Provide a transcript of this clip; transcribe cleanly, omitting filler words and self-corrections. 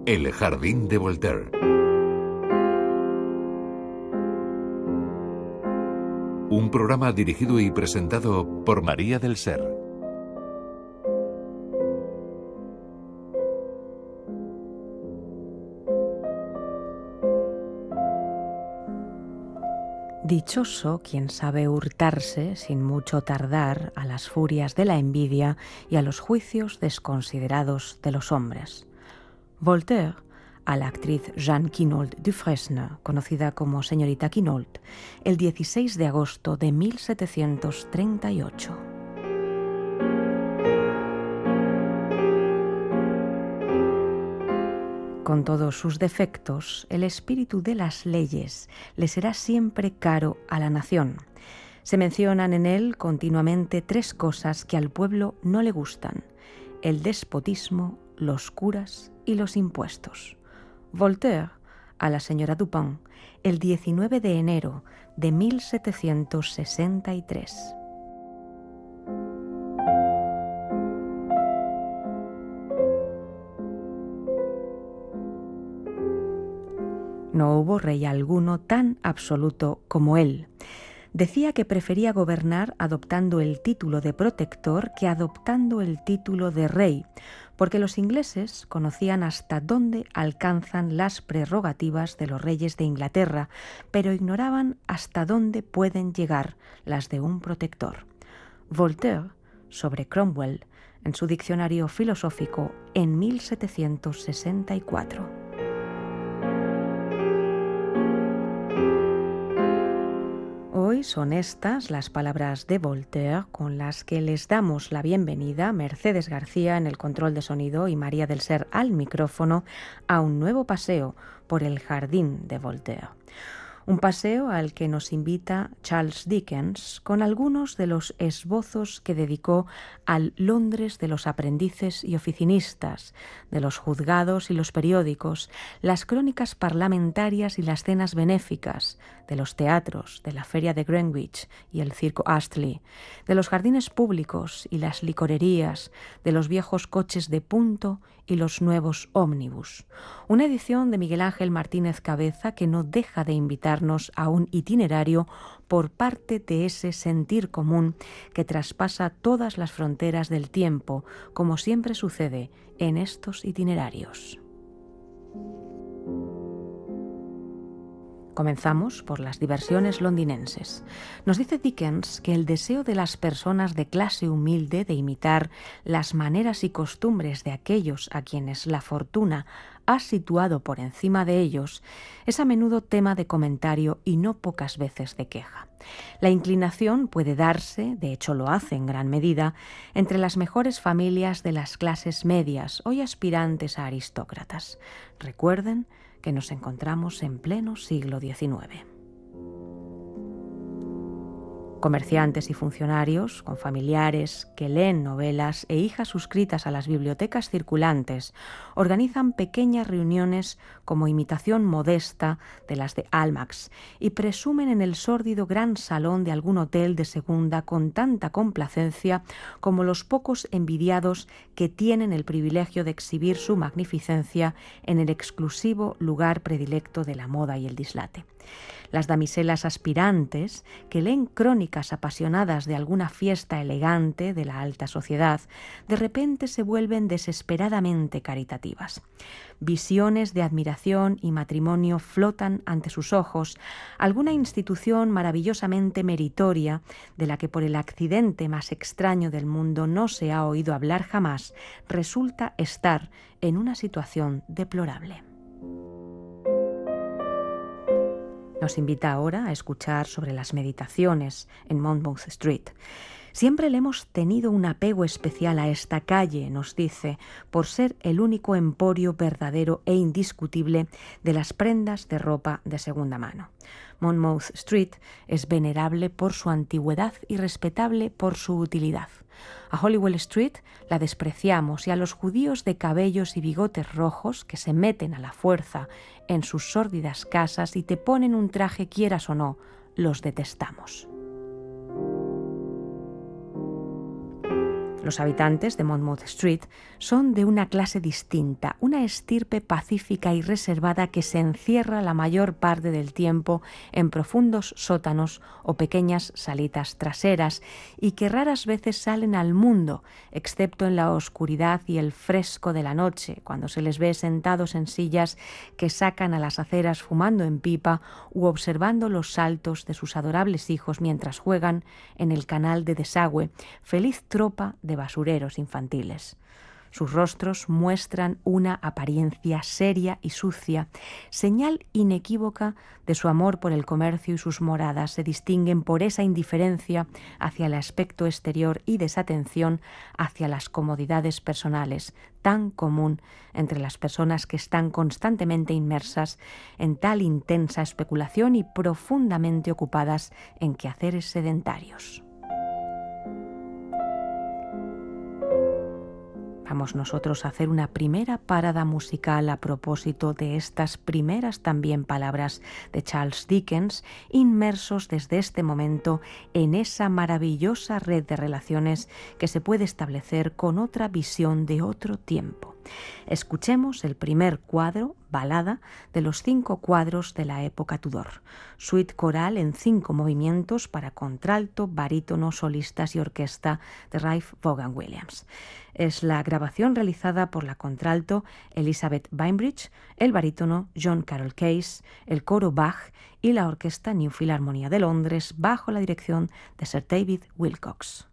El jardín de Voltaire. Un programa dirigido y presentado por María del Ser. Dichoso quien sabe hurtarse sin mucho tardar a las furias de la envidia y a los juicios desconsiderados de los hombres. Voltaire, a la actriz Jeanne Quinault Dufresne, conocida como señorita Quinault, el 16 de agosto de 1738. Con todos sus defectos, el espíritu de las leyes le será siempre caro a la nación. Se mencionan en él continuamente tres cosas que al pueblo no le gustan: el despotismo, los curas y los impuestos. Voltaire, a la señora Dupin, el 19 de enero de 1763. No hubo rey alguno tan absoluto como él. Decía que prefería gobernar adoptando el título de protector que adoptando el título de rey, porque los ingleses conocían hasta dónde alcanzan las prerrogativas de los reyes de Inglaterra, pero ignoraban hasta dónde pueden llegar las de un protector. Voltaire, sobre Cromwell, en su diccionario filosófico en 1764. Hoy son estas las palabras de Voltaire con las que les damos la bienvenida, Mercedes García en el control de sonido y María del Ser al micrófono, a un nuevo paseo por el jardín de Voltaire. Un paseo al que nos invita Charles Dickens con algunos de los esbozos que dedicó al Londres de los aprendices y oficinistas, de los juzgados y los periódicos, las crónicas parlamentarias y las cenas benéficas, de los teatros, de la feria de Greenwich y el circo Astley, de los jardines públicos y las licorerías, de los viejos coches de punto y los nuevos ómnibus. Una edición de Miguel Ángel Martínez Cabeza que no deja de invitarnos a un itinerario por parte de ese sentir común que traspasa todas las fronteras del tiempo, como siempre sucede en estos itinerarios. Comenzamos por las diversiones londinenses. Nos dice Dickens que el deseo de las personas de clase humilde de imitar las maneras y costumbres de aquellos a quienes la fortuna ha situado por encima de ellos es a menudo tema de comentario y no pocas veces de queja. La inclinación puede darse, de hecho lo hace en gran medida, entre las mejores familias de las clases medias, hoy aspirantes a aristócratas. Recuerden que nos encontramos en pleno siglo XIX. Comerciantes y funcionarios, con familiares que leen novelas e hijas suscritas a las bibliotecas circulantes, organizan pequeñas reuniones como imitación modesta de las de Almack's y presumen en el sórdido gran salón de algún hotel de segunda con tanta complacencia como los pocos envidiados que tienen el privilegio de exhibir su magnificencia en el exclusivo lugar predilecto de la moda y el dislate. Las damiselas aspirantes, que leen crónicas apasionadas de alguna fiesta elegante de la alta sociedad, de repente se vuelven desesperadamente caritativas. Visiones de admiración y matrimonio flotan ante sus ojos, alguna institución maravillosamente meritoria, de la que por el accidente más extraño del mundo no se ha oído hablar jamás, resulta estar en una situación deplorable. Nos invita ahora a escuchar sobre las meditaciones en Monmouth Street. Siempre le hemos tenido un apego especial a esta calle, nos dice, por ser el único emporio verdadero e indiscutible de las prendas de ropa de segunda mano. Monmouth Street es venerable por su antigüedad y respetable por su utilidad. A Holywell Street la despreciamos y a los judíos de cabellos y bigotes rojos que se meten a la fuerza en sus sórdidas casas y te ponen un traje quieras o no, los detestamos. Los habitantes de Monmouth Street son de una clase distinta, una estirpe pacífica y reservada que se encierra la mayor parte del tiempo en profundos sótanos o pequeñas salitas traseras y que raras veces salen al mundo, excepto en la oscuridad y el fresco de la noche, cuando se les ve sentados en sillas que sacan a las aceras fumando en pipa u observando los saltos de sus adorables hijos mientras juegan en el canal de desagüe, feliz tropa de basureros infantiles. Sus rostros muestran una apariencia seria y sucia, señal inequívoca de su amor por el comercio, y sus moradas se distinguen por esa indiferencia hacia el aspecto exterior y desatención hacia las comodidades personales, tan común entre las personas que están constantemente inmersas en tal intensa especulación y profundamente ocupadas en quehaceres sedentarios. Vamos nosotros a hacer una primera parada musical a propósito de estas primeras también palabras de Charles Dickens, inmersos desde este momento en esa maravillosa red de relaciones que se puede establecer con otra visión de otro tiempo. Escuchemos el primer cuadro, balada, de los 5 cuadros de la época Tudor. Suite coral en 5 movimientos para contralto, barítono, solistas y orquesta de Ralph Vaughan Williams. Es la grabación realizada por la contralto Elizabeth Bainbridge, el barítono John Carroll Case, el coro Bach y la orquesta New Philharmonia de Londres bajo la dirección de Sir David Wilcox.